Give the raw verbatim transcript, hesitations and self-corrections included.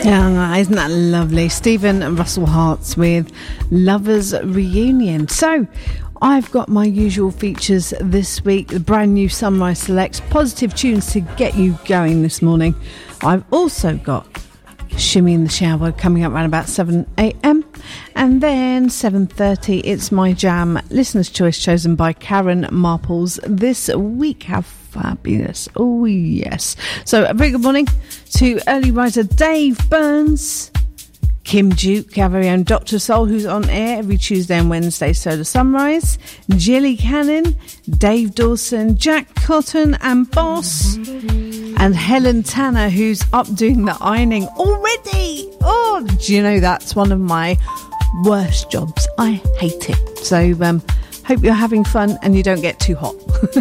Yeah, isn't that lovely? Stephen and Russell Harts with Lovers Reunion. So, I've got my usual features this week. The brand new Sunrise Selects, positive tunes to get you going this morning. I've also got Shimmy in the Shower coming up around about seven a.m. And then seven thirty, it's My Jam, Listener's Choice, chosen by Karen Marples this week. How fabulous. Oh, yes. So, a very good morning to early riser Dave Burns, Kim Duke, our very own Doctor Soul, who's on air every Tuesday and Wednesday, Solar Sunrise, Jilly Cannon, Dave Dawson, Jack Cotton and Boss, and Helen Tanner, who's up doing the ironing already. Oh, do you know that's one of my worst jobs? I hate it. So, um, hope you're having fun and you don't get too hot.